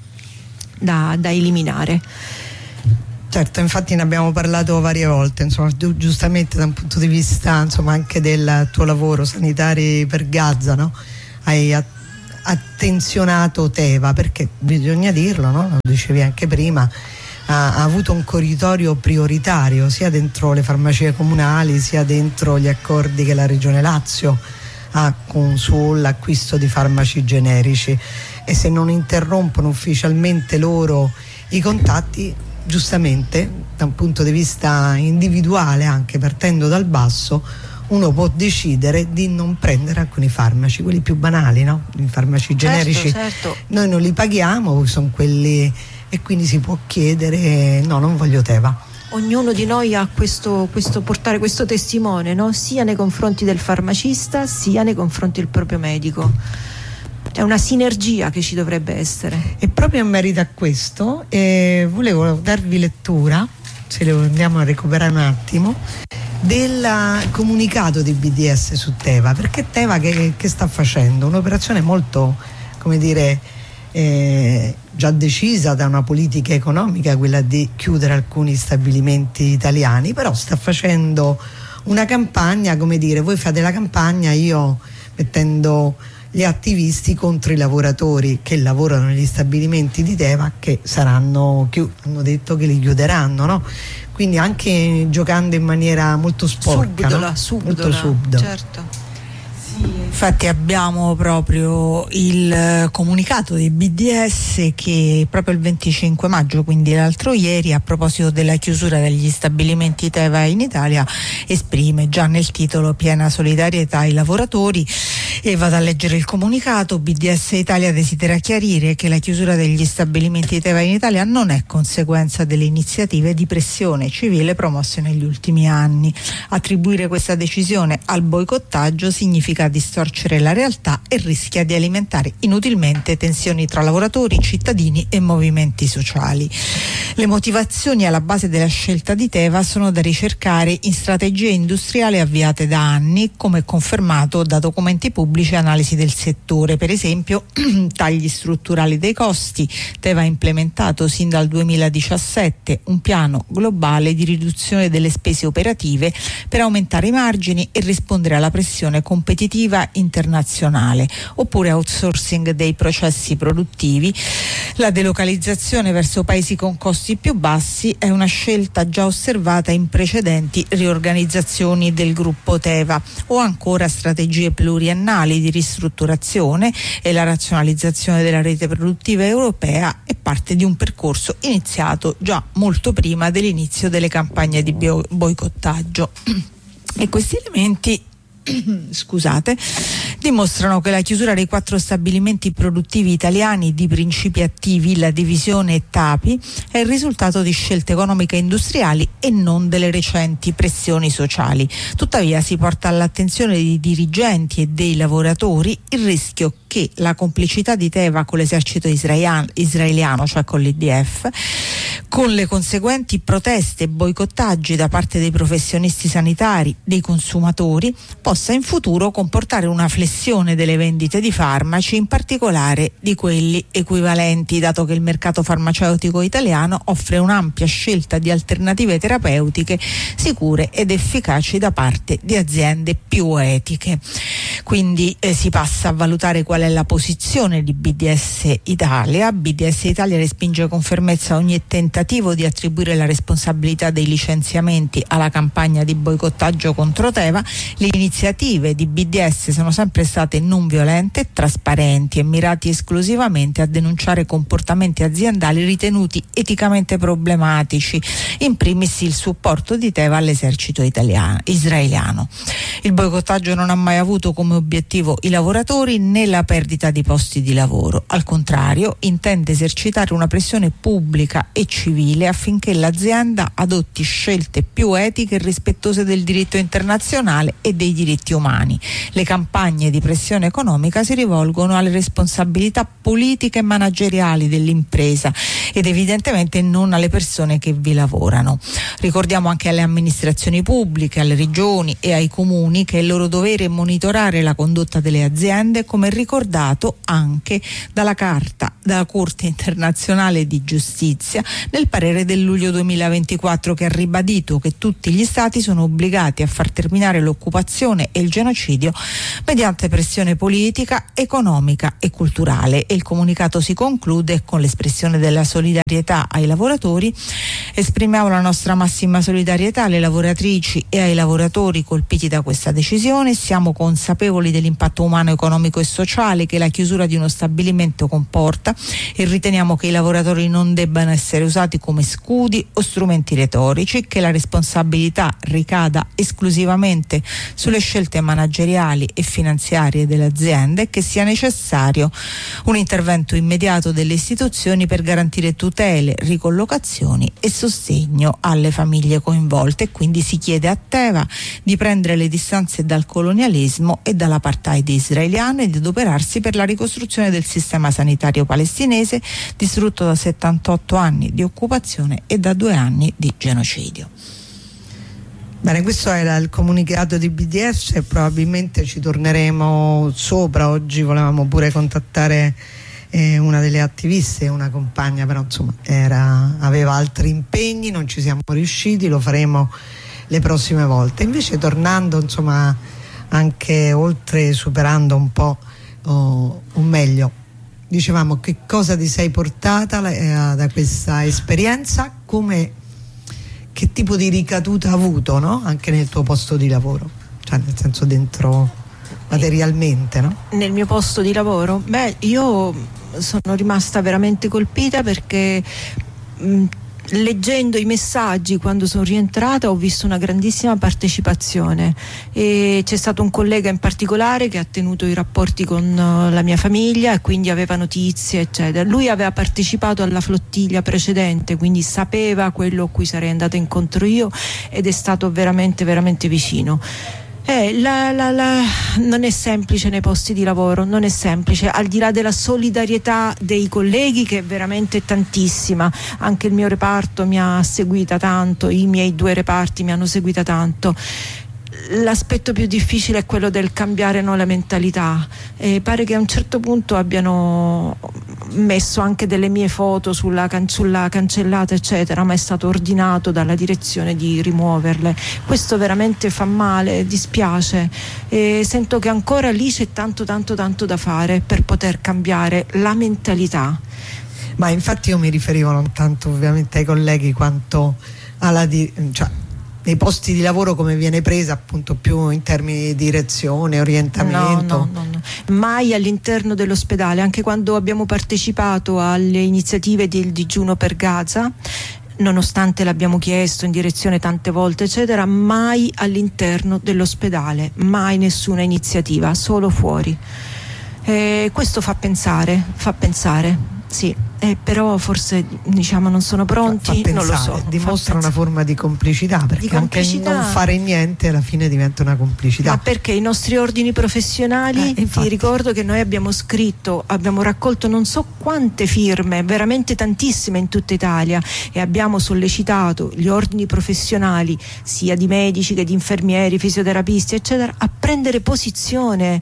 eliminare. Certo, infatti ne abbiamo parlato varie volte, insomma, giustamente da un punto di vista, insomma, anche del tuo lavoro, Sanitari per Gaza, no? Hai attenzionato Teva, perché bisogna dirlo, no? Lo dicevi anche prima, ha avuto un corridoio prioritario sia dentro le farmacie comunali sia dentro gli accordi che la Regione Lazio ha sull'acquisto di farmaci generici, e se non interrompono ufficialmente loro i contatti, giustamente da un punto di vista individuale, anche partendo dal basso, uno può decidere di non prendere alcuni farmaci, quelli più banali, no? I farmaci generici, certo. Noi non li paghiamo, sono quelli, e quindi si può chiedere no, non voglio Teva. Ognuno di noi ha questo portare questo testimone, no? Sia nei confronti del farmacista sia nei confronti del proprio medico. È una sinergia che ci dovrebbe essere. E proprio in merito a questo volevo darvi lettura, se lo andiamo a recuperare un attimo, del comunicato di BDS su Teva, perché Teva che sta facendo? Un'operazione molto, come dire, già decisa da una politica economica, quella di chiudere alcuni stabilimenti italiani, però sta facendo una campagna, come dire, voi fate la campagna, io mettendo gli attivisti contro i lavoratori che lavorano negli stabilimenti di Teva, che saranno hanno detto che li chiuderanno, no? Quindi anche giocando in maniera molto sporca, subdola, molto subdola. Certo. Infatti abbiamo proprio il comunicato di BDS che proprio il 25 maggio, quindi l'altro ieri, a proposito della chiusura degli stabilimenti Teva in Italia, esprime già nel titolo piena solidarietà ai lavoratori. E vado a leggere il comunicato. BDS Italia desidera chiarire che la chiusura degli stabilimenti Teva in Italia non è conseguenza delle iniziative di pressione civile promosse negli ultimi anni. Attribuire questa decisione al boicottaggio significa distorcere la realtà e rischia di alimentare inutilmente tensioni tra lavoratori, cittadini e movimenti sociali. Le motivazioni alla base della scelta di Teva sono da ricercare in strategie industriali avviate da anni, come confermato da documenti pubblici e analisi del settore. Per esempio, tagli strutturali dei costi. Teva ha implementato sin dal 2017 un piano globale di riduzione delle spese operative per aumentare i margini e rispondere alla pressione competitiva internazionale, oppure outsourcing dei processi produttivi. La delocalizzazione verso paesi con costi più bassi è una scelta già osservata in precedenti riorganizzazioni del gruppo Teva, o ancora strategie pluriennali di ristrutturazione e la razionalizzazione della rete produttiva europea è parte di un percorso iniziato già molto prima dell'inizio delle campagne di boicottaggio. E questi elementi dimostrano che la chiusura dei 4 stabilimenti produttivi italiani di Principi Attivi, la divisione TAPI, è il risultato di scelte economiche e industriali e non delle recenti pressioni sociali. Tuttavia si porta all'attenzione dei dirigenti e dei lavoratori il rischio che la complicità di Teva con l'esercito israeliano, cioè con l'IDF, con le conseguenti proteste e boicottaggi da parte dei professionisti sanitari, dei consumatori, possa in futuro comportare una flessione delle vendite di farmaci, in particolare di quelli equivalenti, dato che il mercato farmaceutico italiano offre un'ampia scelta di alternative terapeutiche sicure ed efficaci da parte di aziende più etiche. Quindi si passa a valutare qual è la posizione di BDS Italia. BDS Italia respinge con fermezza ogni tentativo di attribuire la responsabilità dei licenziamenti alla campagna di boicottaggio contro Teva. Le iniziative di BDS sono sempre state non violente, trasparenti e mirati esclusivamente a denunciare comportamenti aziendali ritenuti eticamente problematici, in primis il supporto di Teva all'esercito israeliano. Il boicottaggio non ha mai avuto come obiettivo i lavoratori né la perdita di posti di lavoro. Al contrario, intende esercitare una pressione pubblica e civile affinché l'azienda adotti scelte più etiche e rispettose del diritto internazionale e dei diritti umani. Le campagne di pressione economica si rivolgono alle responsabilità politiche e manageriali dell'impresa ed evidentemente non alle persone che vi lavorano. Ricordiamo anche alle amministrazioni pubbliche, alle regioni e ai comuni che è il loro dovere monitorare la condotta delle aziende, come ricordato anche dalla Carta dalla Corte internazionale di giustizia nel parere del luglio 2024, che ha ribadito che tutti gli stati sono obbligati a far terminare l'occupazione e il genocidio mediante pressione politica, economica e culturale. E il comunicato si conclude con l'espressione della solidarietà ai lavoratori. Esprimiamo la nostra massima solidarietà alle lavoratrici e ai lavoratori colpiti da questa decisione. Siamo consapevoli dell'impatto umano, economico e sociale che la chiusura di uno stabilimento comporta e riteniamo che i lavoratori non debbano essere usati come scudi o strumenti retorici, che la responsabilità ricada esclusivamente sulle scelte manageriali e finanziarie delle aziende e che sia necessario un intervento immediato delle istituzioni per garantire tutele, ricollocazioni e sostegno alle famiglie coinvolte. E quindi si chiede a Teva di prendere le distanze dal colonialismo e dall'apartheid israeliano e di adoperarsi per la ricostruzione del sistema sanitario palestinese distrutto da 78 anni di occupazione e da 2 anni di genocidio. Bene, questo era il comunicato di BDS e probabilmente ci torneremo sopra. Oggi volevamo pure contattare una delle attiviste, una compagna, però insomma aveva altri impegni, non ci siamo riusciti, lo faremo le prossime volte. Invece tornando insomma anche oltre, superando un po' o meglio, dicevamo, che cosa ti sei portata da questa esperienza, che tipo di ricaduta ha avuto, no? Anche nel tuo posto di lavoro, cioè nel senso dentro materialmente, no? Nel mio posto di lavoro? Beh, io sono rimasta veramente colpita perché leggendo i messaggi quando sono rientrata ho visto una grandissima partecipazione e c'è stato un collega in particolare che ha tenuto i rapporti con la mia famiglia e quindi aveva notizie eccetera. Lui aveva partecipato alla flottiglia precedente, quindi sapeva quello a cui sarei andata incontro io ed è stato veramente veramente vicino. Non è semplice nei posti di lavoro, non è semplice, al di là della solidarietà dei colleghi che è veramente tantissima, anche il mio reparto mi ha seguita tanto, i miei 2 reparti mi hanno seguita tanto. L'aspetto più difficile è quello del cambiare la mentalità. Pare che a un certo punto abbiano messo anche delle mie foto sulla cancellata eccetera, ma è stato ordinato dalla direzione di rimuoverle. Questo veramente fa male, dispiace, sento che ancora lì c'è tanto da fare per poter cambiare la mentalità. Ma infatti io mi riferivo non tanto ovviamente ai colleghi quanto nei posti di lavoro, come viene presa appunto più in termini di direzione, orientamento. No. Mai all'interno dell'ospedale, anche quando abbiamo partecipato alle iniziative del digiuno per Gaza, nonostante l'abbiamo chiesto in direzione tante volte eccetera, mai all'interno dell'ospedale, mai nessuna iniziativa, solo fuori. Questo fa pensare, sì. Però forse non sono pronti, pensare, non lo so. Dimostra una forma di complicità, perché anche non fare niente alla fine diventa una complicità. Ma perché i nostri ordini professionali, ti ricordo che noi abbiamo raccolto non so quante firme, veramente tantissime in tutta Italia, e abbiamo sollecitato gli ordini professionali sia di medici che di infermieri, fisioterapisti eccetera a prendere posizione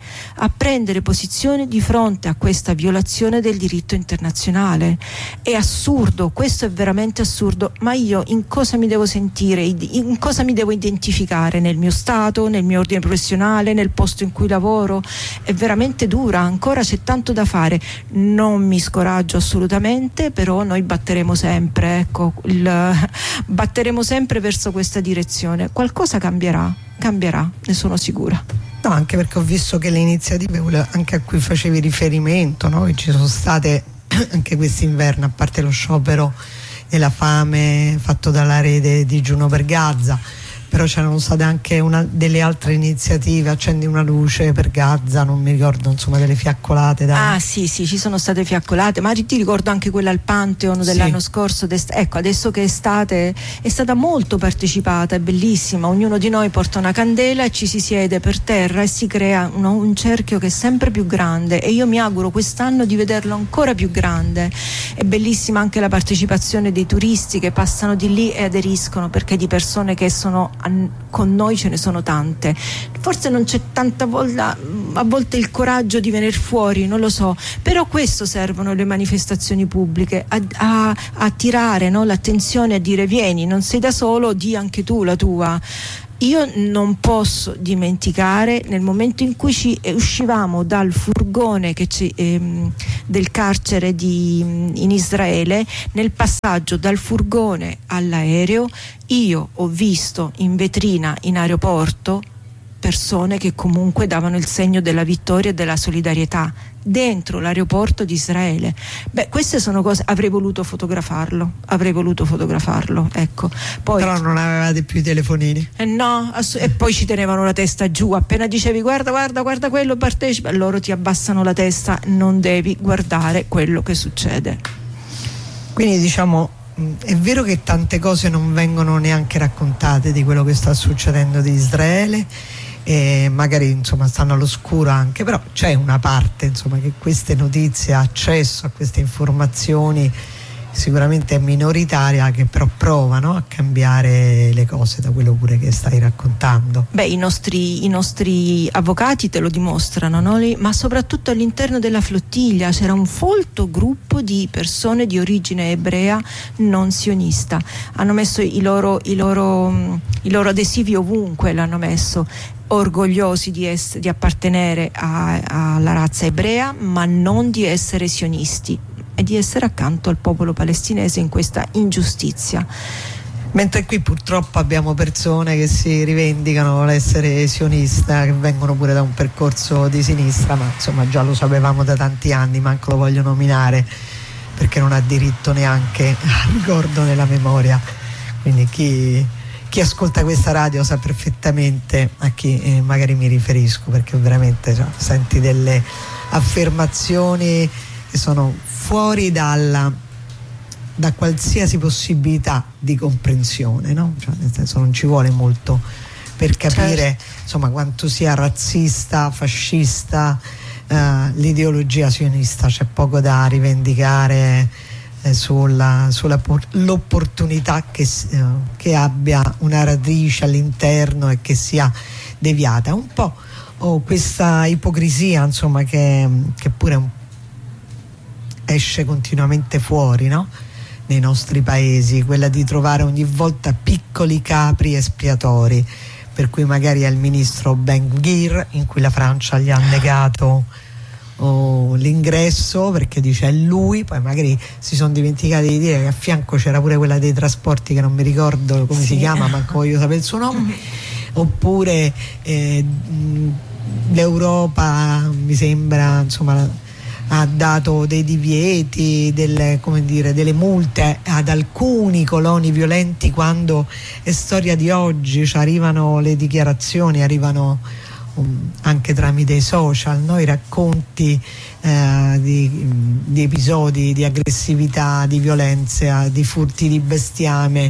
di fronte a questa violazione del diritto internazionale. È assurdo, questo è veramente assurdo, ma io in cosa mi devo sentire, in cosa mi devo identificare? Nel mio stato, nel mio ordine professionale, nel posto in cui lavoro? È veramente dura, ancora c'è tanto da fare. Non mi scoraggio assolutamente, però noi batteremo sempre, batteremo sempre verso questa direzione. Qualcosa cambierà, ne sono sicura. No, anche perché ho visto che le iniziative anche a cui facevi riferimento, no? Che ci sono state anche quest'inverno, a parte lo sciopero della fame fatto dalla rete Digiuno per Gaza, però c'erano state anche delle altre iniziative, Accendi una luce per Gaza, non mi ricordo, insomma, delle fiaccolate. Sì, ci sono state fiaccolate, ma ti ricordo anche quella al Pantheon dell'anno scorso. Ecco, adesso che è stata molto partecipata, è bellissima, ognuno di noi porta una candela e ci si siede per terra e si crea un cerchio che è sempre più grande, e io mi auguro quest'anno di vederlo ancora più grande. È bellissima anche la partecipazione dei turisti che passano di lì e aderiscono, perché di persone che sono con noi ce ne sono tante. Forse non c'è tanta voglia, a volte il coraggio di venire fuori, non lo so, però questo servono le manifestazioni pubbliche, a attirare, no, l'attenzione, a dire vieni, non sei da solo, di anche tu la tua. Io non posso dimenticare nel momento in cui uscivamo dal furgone del carcere in Israele, nel passaggio dal furgone all'aereo, io ho visto in vetrina in aeroporto persone che comunque davano il segno della vittoria e della solidarietà dentro l'aeroporto di Israele. Queste sono cose, avrei voluto fotografarlo, ecco. Poi, però non avevate più i telefonini? No, e poi ci tenevano la testa giù, appena dicevi guarda quello partecipa, loro ti abbassano la testa, non devi guardare quello che succede. Quindi diciamo, è vero che tante cose non vengono neanche raccontate di quello che sta succedendo di Israele, e magari insomma stanno all'oscuro anche, però c'è una parte insomma che queste notizie, accesso a queste informazioni sicuramente è minoritaria, che però provano a cambiare le cose, da quello pure che stai raccontando. I nostri avvocati te lo dimostrano, no? Ma soprattutto all'interno della flottiglia c'era un folto gruppo di persone di origine ebrea non sionista, hanno messo i loro adesivi ovunque, l'hanno messo, orgogliosi di appartenere alla razza ebrea, ma non di essere sionisti e di essere accanto al popolo palestinese in questa ingiustizia. Mentre qui purtroppo abbiamo persone che si rivendicano l'essere sionista, che vengono pure da un percorso di sinistra, ma insomma già lo sapevamo da tanti anni, manco lo voglio nominare perché non ha diritto neanche al ricordo nella memoria. Quindi chi ascolta questa radio sa perfettamente a chi magari mi riferisco, perché veramente senti delle affermazioni che sono fuori da qualsiasi possibilità di comprensione, no? Nel senso, non ci vuole molto per capire insomma quanto sia razzista, fascista l'ideologia sionista. C'è poco da rivendicare sull'opportunità che abbia una radice all'interno e che sia deviata. Un po' questa ipocrisia insomma che pure esce continuamente fuori, no? Nei nostri paesi, quella di trovare ogni volta piccoli capri espiatori, per cui magari è il ministro Ben-Gvir, in cui la Francia gli ha negato l'ingresso perché dice è lui, poi magari si sono dimenticati di dire che a fianco c'era pure quella dei trasporti che non mi ricordo come si chiama, ma voglio sapere il suo nome. Oppure l'Europa, mi sembra, insomma, ha dato dei divieti, delle multe ad alcuni coloni violenti, quando è storia di oggi, cioè arrivano le dichiarazioni, arrivano anche tramite i social, no? I racconti di episodi di aggressività, di violenza, di furti di bestiame,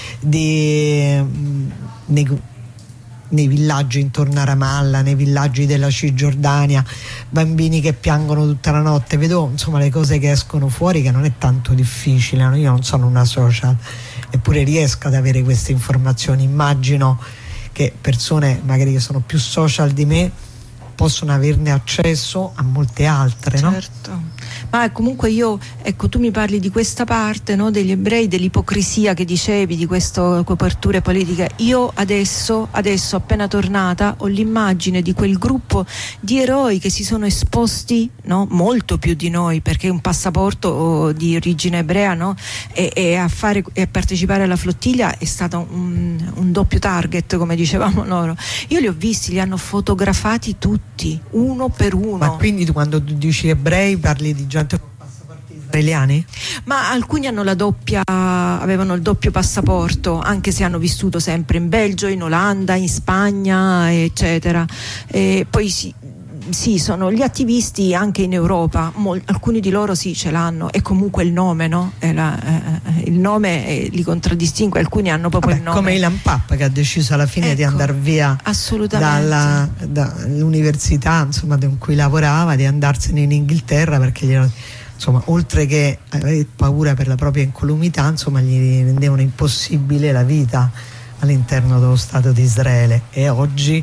nei villaggi intorno a Ramallah, nei villaggi della Cisgiordania, bambini che piangono tutta la notte. Vedo insomma le cose che escono fuori, che non è tanto difficile, no? Io non sono una social, eppure riesco ad avere queste informazioni. Immagino che persone magari che sono più social di me possono averne accesso a molte altre, no? Certo. Ma comunque tu mi parli di questa parte, no, degli ebrei, dell'ipocrisia che dicevi, di queste coperture politiche. Io adesso appena tornata ho l'immagine di quel gruppo di eroi che si sono esposti, no, molto più di noi, perché un passaporto di origine ebrea, no, e a partecipare alla flottiglia è stato un doppio target, come dicevamo loro. Io li ho visti, li hanno fotografati tutti, uno per uno. Ma quindi quando tu dici ebrei parli di gente con passaporti israeliani? Ma alcuni avevano il doppio passaporto, anche se hanno vissuto sempre in Belgio, in Olanda, in Spagna, eccetera. E poi sì, sono gli attivisti anche in Europa, alcuni di loro sì ce l'hanno, e comunque il nome, no? Il nome li contraddistingue, alcuni hanno proprio il nome. Come Ilan Pappé, che ha deciso alla fine di andare via dall'università, insomma, in cui lavorava, di andarsene in Inghilterra, perché insomma, oltre che avere paura per la propria incolumità, insomma, gli rendevano impossibile la vita all'interno dello Stato di Israele. E oggi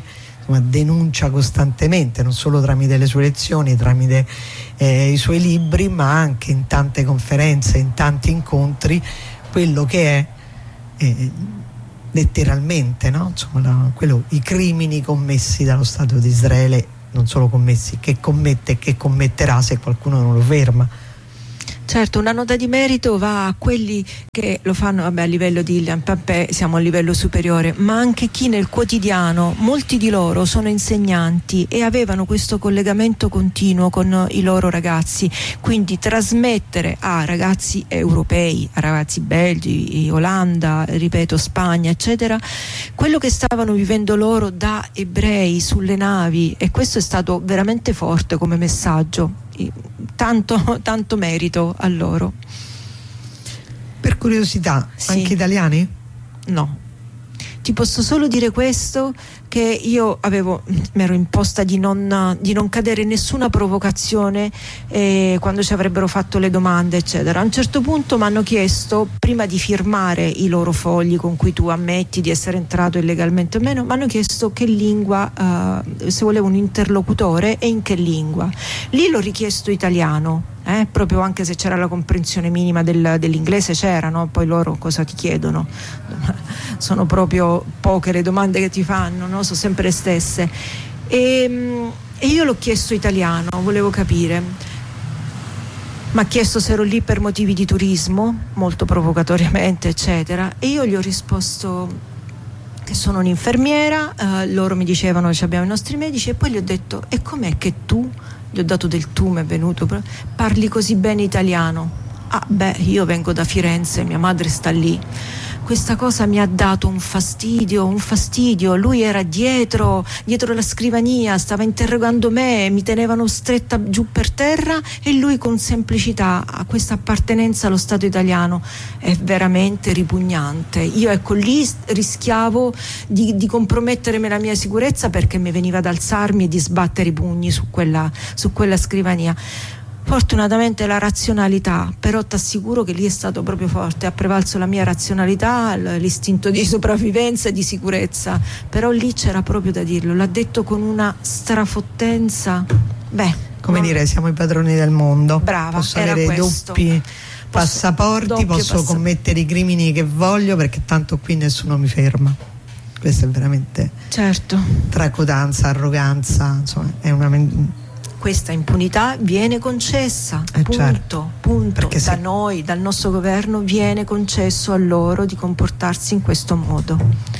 denuncia costantemente, non solo tramite le sue lezioni, tramite i suoi libri, ma anche in tante conferenze, in tanti incontri, quello che è letteralmente, no? Insomma, i crimini commessi dallo Stato di Israele, non solo commessi, che commette e che commetterà se qualcuno non lo ferma. Certo, una nota di merito va a quelli che lo fanno, a livello di Ilan Pappé siamo a livello superiore, ma anche chi nel quotidiano, molti di loro sono insegnanti e avevano questo collegamento continuo con i loro ragazzi, quindi trasmettere a ragazzi europei, a ragazzi belgi, Olanda, ripeto, Spagna, eccetera, quello che stavano vivendo loro da ebrei sulle navi, e questo è stato veramente forte come messaggio. Tanto merito a loro. Per curiosità, sì. Anche italiani? No. Ti posso solo dire questo, che io mi ero imposta di non cadere in nessuna provocazione quando ci avrebbero fatto le domande, eccetera. A un certo punto mi hanno chiesto, prima di firmare i loro fogli con cui tu ammetti di essere entrato illegalmente o meno, mi hanno chiesto che lingua, se volevo un interlocutore e in che lingua. Lì l'ho richiesto italiano. Proprio anche se c'era la comprensione minima dell'inglese c'era, no? Poi loro cosa ti chiedono? Sono proprio poche le domande che ti fanno, no? Sono sempre le stesse. E io l'ho chiesto italiano, volevo capire. Mi ha chiesto se ero lì per motivi di turismo, molto provocatoriamente, eccetera, e io gli ho risposto che sono un'infermiera, loro mi dicevano che abbiamo i nostri medici, e poi gli ho detto: e com'è che tu, gli ho dato del tu, mi è venuto, parli così bene italiano? Io vengo da Firenze, mia madre sta lì. Questa cosa mi ha dato un fastidio. Lui era dietro la scrivania, stava interrogando me, mi tenevano stretta giù per terra, e lui con semplicità a questa appartenenza allo Stato italiano. È veramente ripugnante. Io lì rischiavo di compromettermi la mia sicurezza, perché mi veniva ad alzarmi e di sbattere i pugni su quella scrivania. Fortunatamente la razionalità, però ti assicuro che lì è stato proprio forte, ha prevalso la mia razionalità, l'istinto di sopravvivenza e di sicurezza, però lì c'era proprio da dirlo, l'ha detto con una strafottenza, dire, siamo i padroni del mondo. Brava, posso era avere questo. doppi passaporti, posso commettere i crimini che voglio, perché tanto qui nessuno mi ferma. Questo è veramente, certo, tracotanza, arroganza, insomma, è una... Questa impunità viene concessa, punto. Perché da noi, dal nostro governo, viene concesso a loro di comportarsi in questo modo.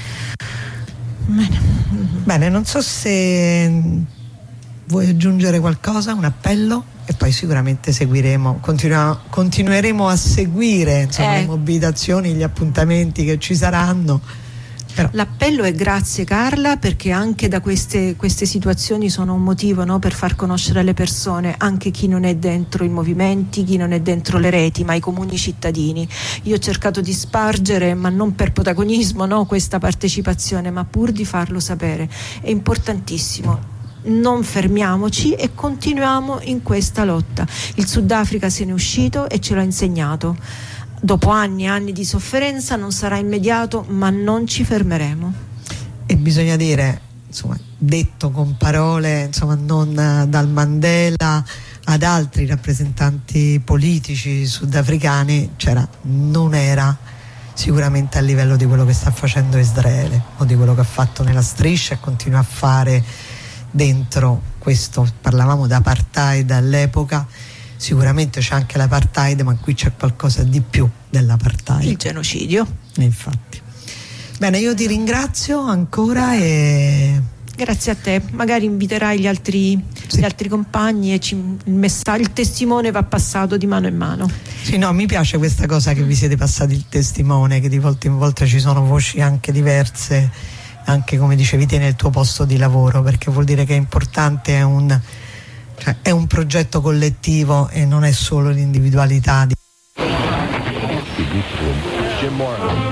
Bene, non so se vuoi aggiungere qualcosa, un appello, e poi sicuramente continueremo a seguire le mobilitazioni, gli appuntamenti che ci saranno. Però. L'appello è grazie Carla, perché anche da queste situazioni sono un motivo, no, per far conoscere alle persone, anche chi non è dentro i movimenti, chi non è dentro le reti, ma i comuni cittadini. Io ho cercato di spargere, ma non per protagonismo, no, questa partecipazione, ma pur di farlo sapere. È importantissimo. Non fermiamoci e continuiamo in questa lotta. Il Sudafrica se n'è uscito e ce l'ha insegnato. Dopo anni e anni di sofferenza non sarà immediato, ma non ci fermeremo. E bisogna dire, detto con parole, non dal Mandela ad altri rappresentanti politici sudafricani, non era sicuramente a livello di quello che sta facendo Israele o di quello che ha fatto nella striscia e continua a fare dentro questo. Parlavamo d'apartheid all'epoca. Sicuramente c'è anche l'apartheid, ma qui c'è qualcosa di più dell'apartheid. Il genocidio. Infatti. Bene, io ti ringrazio ancora e... Grazie a te, magari inviterai gli altri compagni e il testimone va passato di mano in mano. Sì, no, mi piace questa cosa che vi siete passati il testimone, che di volta in volta ci sono voci anche diverse, anche come dicevi te nel tuo posto di lavoro, perché vuol dire che è importante, è un progetto collettivo e non è solo l'individualità di...